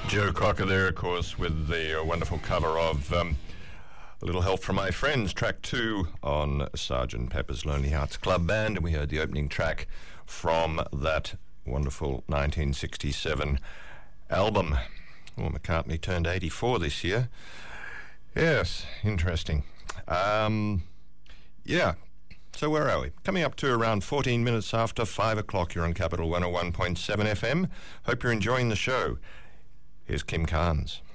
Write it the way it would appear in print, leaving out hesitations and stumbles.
Joe Cocker there, of course, with the wonderful cover of A Little Help from My Friends, track 2 on Sgt. Pepper's Lonely Hearts Club Band, and we heard the opening track from that wonderful 1967 album. Oh, McCartney turned 84 this year. Yes, interesting. So where are we? Coming up to around 14 minutes after 5 o'clock. You're on Capital 101.7 FM. Hope you're enjoying the show. Here's Kim Carnes.